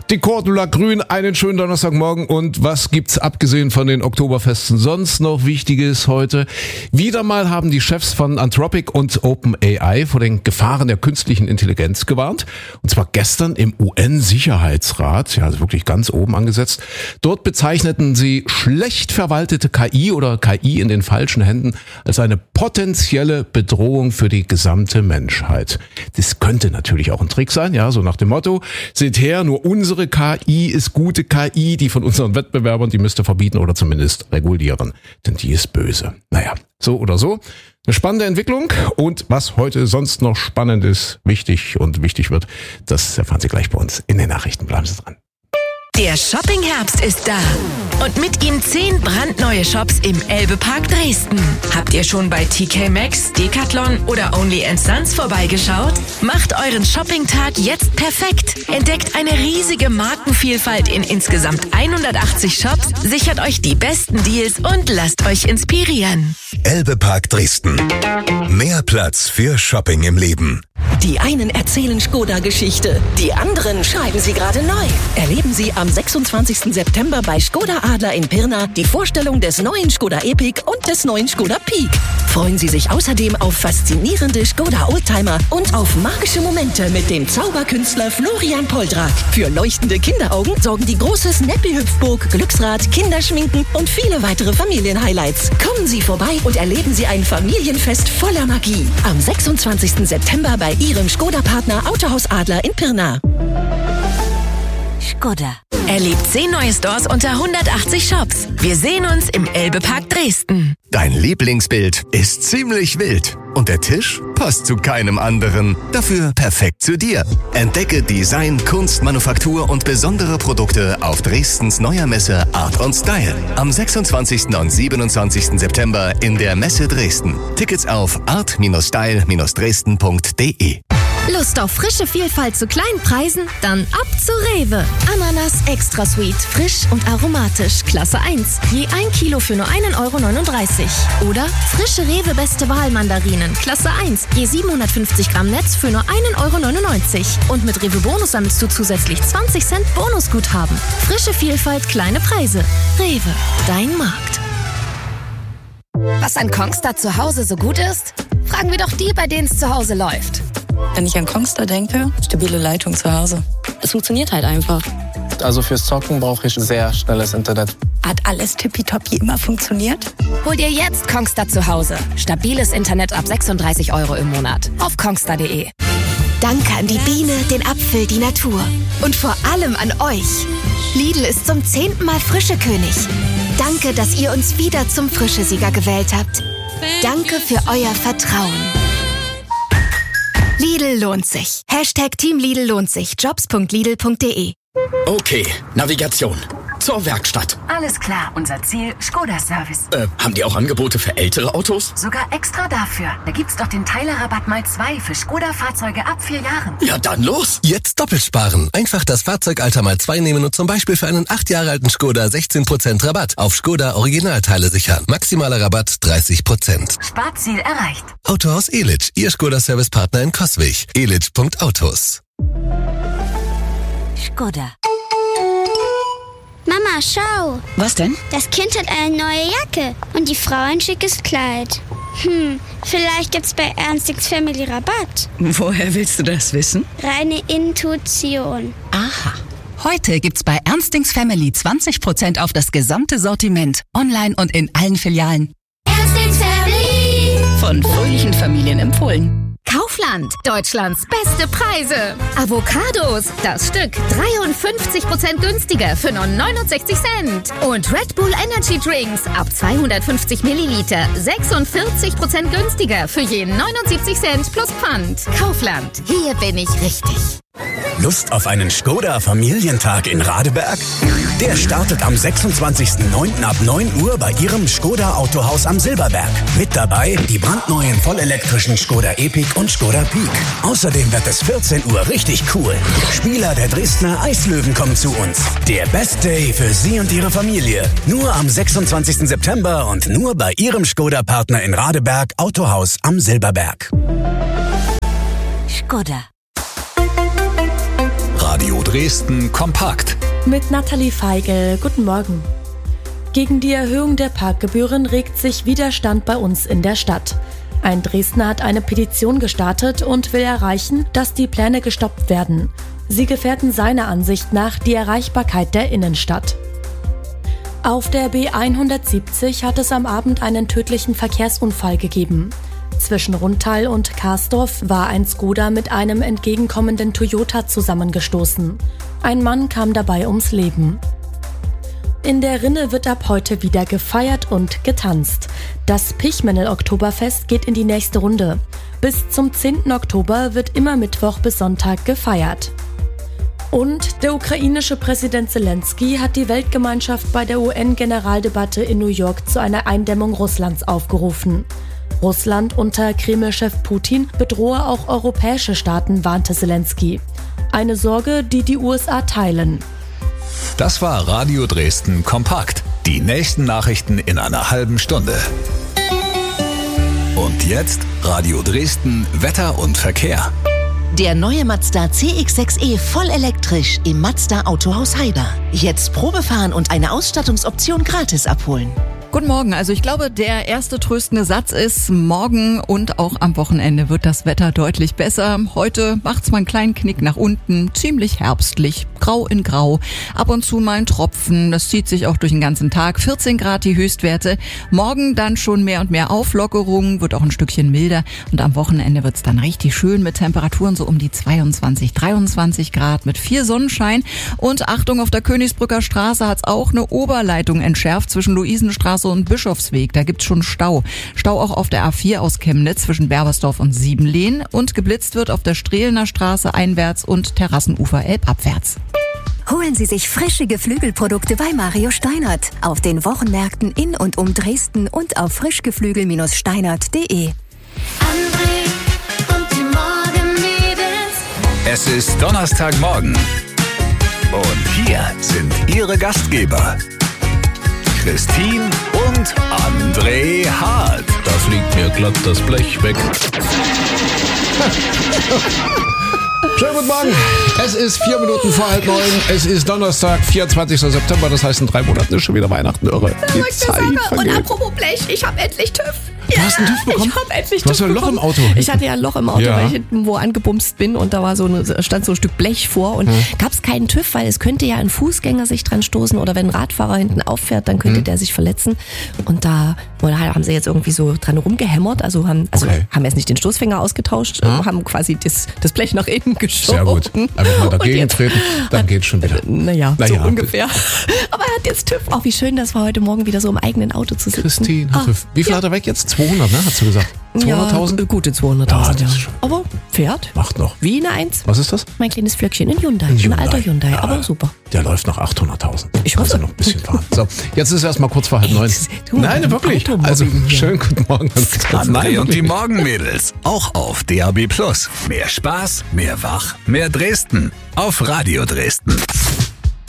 Die Cordula Grün, einen schönen Donnerstagmorgen. Und was gibt's abgesehen von den Oktoberfesten sonst noch Wichtiges heute? Wieder mal haben die Chefs von Anthropic und OpenAI vor den Gefahren der künstlichen Intelligenz gewarnt. Und zwar gestern im UN-Sicherheitsrat, ja, also wirklich ganz oben angesetzt. Dort bezeichneten sie schlecht verwaltete KI oder KI in den falschen Händen als eine potenzielle Bedrohung für die gesamte Menschheit. Das könnte natürlich auch ein Trick sein, ja, so nach dem Motto, seht her, nur unsere KI ist gute KI, die von unseren Wettbewerbern, die müsste verbieten oder zumindest regulieren, denn die ist böse. Naja, so oder so, eine spannende Entwicklung und was heute sonst noch spannend ist, wichtig wird, das erfahren Sie gleich bei uns in den Nachrichten. Bleiben Sie dran. Der Shopping-Herbst ist da. Und mit ihm 10 brandneue Shops im Elbe-Park Dresden. Habt ihr schon bei TK Maxx, Decathlon oder Only & Sons vorbeigeschaut? Macht euren Shopping-Tag jetzt perfekt. Entdeckt eine riesige Markenvielfalt in insgesamt 180 Shops, sichert euch die besten Deals und lasst euch inspirieren. Elbe-Park Dresden. Mehr Platz für Shopping im Leben. Die einen erzählen Skoda-Geschichte, die anderen schreiben sie gerade neu. Erleben Sie am 26. September bei Skoda Adler in Pirna die Vorstellung des neuen Skoda Epic und des neuen Skoda Peak. Freuen Sie sich außerdem auf faszinierende Skoda Oldtimer und auf magische Momente mit dem Zauberkünstler Florian Poldrak. Für leuchtende Kinderaugen sorgen die große Snappy-Hüpfburg, Glücksrad, Kinderschminken und viele weitere Familienhighlights. Kommen Sie vorbei und erleben Sie ein Familienfest voller Magie. Am 26. September bei Ihrem Skoda-Partner Autohaus Adler in Pirna. Skoda. Erlebt 10 neue Stores unter 180 Shops. Wir sehen uns im Elbe-Park Dresden. Dein Lieblingsbild ist ziemlich wild. Und der Tisch passt zu keinem anderen. Dafür perfekt zu dir. Entdecke Design, Kunst, Manufaktur und besondere Produkte auf Dresdens neuer Messe Art & Style. Am 26. und 27. September in der Messe Dresden. Tickets auf art-style-dresden.de. Lust auf frische Vielfalt zu kleinen Preisen? Dann ab zu Rewe. Ananas Extra Sweet, frisch und aromatisch, Klasse 1. Je 1 Kilo für nur 1,39 €. Oder frische Rewe Beste Wahl Mandarinen, Klasse 1. Je 750 Gramm Netz für nur 1,99 €. Und mit Rewe Bonus sammelst du zusätzlich 20 Cent Bonusguthaben. Frische Vielfalt, kleine Preise. Rewe, dein Markt. Was an Kongstar zu Hause so gut ist? Fragen wir doch die, bei denen es zu Hause läuft. Wenn ich an Kongstar denke, stabile Leitung zu Hause. Es funktioniert halt einfach. Also fürs Zocken brauche ich sehr schnelles Internet. Hat alles tippitoppi immer funktioniert? Hol dir jetzt Kongstar zu Hause. Stabiles Internet ab 36 € im Monat. Auf kongstar.de. Danke an die Biene, den Apfel, die Natur. Und vor allem an euch. Lidl ist zum 10. Mal Frischekönig. Danke, dass ihr uns wieder zum Frischesieger gewählt habt. Danke für euer Vertrauen. Lidl lohnt sich. Team Lidl lohnt sich. Jobs.lidl.de. Okay, Navigation. Zur Werkstatt. Alles klar, unser Ziel, Skoda-Service. Haben die auch Angebote für ältere Autos? Sogar extra dafür. Da gibt's doch den Teilerrabatt mal 2 für Skoda-Fahrzeuge ab 4 Jahren. Ja, dann los. Jetzt doppelt sparen. Einfach das Fahrzeugalter mal 2 nehmen und zum Beispiel für einen 8 Jahre alten Skoda 16% Rabatt auf Skoda Originalteile sichern. Maximaler Rabatt 30%. Sparziel erreicht. Autohaus Elitsch, Ihr Skoda-Service-Partner in Coswig. elitsch.autos. Skoda. Mama, schau. Was denn? Das Kind hat eine neue Jacke und die Frau ein schickes Kleid. Vielleicht gibt's bei Ernstings Family Rabatt. Woher willst du das wissen? Reine Intuition. Aha. Heute gibt's bei Ernstings Family 20% auf das gesamte Sortiment. Online und in allen Filialen. Ernstings Family. Von fröhlichen Familien empfohlen. Kaufland, Deutschlands beste Preise. Avocados, das Stück 53% günstiger für nur 69 Cent. Und Red Bull Energy Drinks ab 250 Milliliter 46% günstiger für je 79 Cent plus Pfand. Kaufland, hier bin ich richtig. Lust auf einen Skoda-Familientag in Radeberg? Der startet am 26.09. ab 9 Uhr bei Ihrem Skoda Autohaus am Silberberg. Mit dabei die brandneuen vollelektrischen Skoda Epic und Skoda Peak. Außerdem wird es 14 Uhr richtig cool. Spieler der Dresdner Eislöwen kommen zu uns. Der Best Day für Sie und Ihre Familie. Nur am 26. September und nur bei Ihrem Skoda-Partner in Radeberg Autohaus am Silberberg. Skoda. Radio Dresden kompakt. Mit Nathalie Feigl. Guten Morgen. Gegen die Erhöhung der Parkgebühren regt sich Widerstand bei uns in der Stadt. Ein Dresdner hat eine Petition gestartet und will erreichen, dass die Pläne gestoppt werden. Sie gefährden seiner Ansicht nach die Erreichbarkeit der Innenstadt. Auf der B170 hat es am Abend einen tödlichen Verkehrsunfall gegeben. Zwischen Rundtal und Karsdorf war ein Skoda mit einem entgegenkommenden Toyota zusammengestoßen. Ein Mann kam dabei ums Leben. In der Rinne wird ab heute wieder gefeiert und getanzt. Das Pichmennel-Oktoberfest geht in die nächste Runde. Bis zum 10. Oktober wird immer Mittwoch bis Sonntag gefeiert. Und der ukrainische Präsident Zelensky hat die Weltgemeinschaft bei der UN-Generaldebatte in New York zu einer Eindämmung Russlands aufgerufen. Russland unter Kreml-Chef Putin bedrohe auch europäische Staaten, warnte Zelensky. Eine Sorge, die die USA teilen. Das war Radio Dresden kompakt. Die nächsten Nachrichten in einer halben Stunde. Und jetzt Radio Dresden Wetter und Verkehr. Der neue Mazda CX-6e voll elektrisch im Mazda Autohaus Heiber. Jetzt Probefahren und eine Ausstattungsoption gratis abholen. Guten Morgen. Also ich glaube, der erste tröstende Satz ist, morgen und auch am Wochenende wird das Wetter deutlich besser. Heute macht's mal einen kleinen Knick nach unten, ziemlich herbstlich, grau in grau. Ab und zu mal ein Tropfen, das zieht sich auch durch den ganzen Tag. 14 Grad die Höchstwerte. Morgen dann schon mehr und mehr Auflockerung, wird auch ein Stückchen milder. Und am Wochenende wird's dann richtig schön mit Temperaturen so um die 22, 23 Grad mit viel Sonnenschein. Und Achtung, auf der Königsbrücker Straße hat's auch eine Oberleitung entschärft zwischen Luisenstraße und Bischofsweg. Da gibt's schon Stau. Stau auch auf der A4 aus Chemnitz zwischen Berbersdorf und Siebenlehn. Und geblitzt wird auf der Strehlener Straße einwärts und Terrassenufer elbabwärts. Holen Sie sich frische Geflügelprodukte bei Mario Steinert. Auf den Wochenmärkten in und um Dresden und auf frischgeflügel-steinert.de. Es ist Donnerstagmorgen. Und hier sind Ihre Gastgeber. Christine und André Hart. Da fliegt mir glatt das Blech weg. Schönen guten Morgen. Es ist 4 Minuten vor 8:30. Es ist Donnerstag, 24. September. Das heißt, in 3 Monaten ist schon wieder Weihnachten. Irre. Die Zeit vergeht. Und apropos Blech, ich habe endlich TÜV. Du hast einen TÜV bekommen? Ich habe endlich TÜV. Du hast ja ein Loch im Auto. Ich hatte ja ein Loch im Auto, weil ich hinten wo angebumst bin und da war stand so ein Stück Blech vor und gab es keinen TÜV, weil es könnte ja ein Fußgänger sich dran stoßen oder wenn ein Radfahrer hinten auffährt, dann könnte der sich verletzen. Und da haben sie jetzt irgendwie so dran rumgehämmert, haben erst nicht den Stoßfänger ausgetauscht, haben quasi das Blech nach innen geschoben. Sehr gut. Einfach mal dagegen treten, dann geht's schon wieder. Naja, so ungefähr. Aber er hat jetzt TÜV. Auch wie schön, das war heute Morgen wieder so im eigenen Auto zu sitzen. Christine hat TÜV. Wie viel hat er weg jetzt? 200, ne? Hast du gesagt? 200.000? Ja, gute 200.000, ja. Aber fährt. Macht noch. Wie eine 1. Was ist das? Mein kleines Flöckchen, ein Hyundai. Ein alter Hyundai, ja, aber super. Der läuft nach 800.000. Ich hoffe. Also noch ein bisschen fahren. So, jetzt ist erstmal kurz vor 8:30. Nein, wirklich. Also, schönen guten Morgen. André und die Morgenmädels. Auch auf DAB+. Mehr Spaß, mehr Wach, mehr Dresden. Auf Radio Dresden.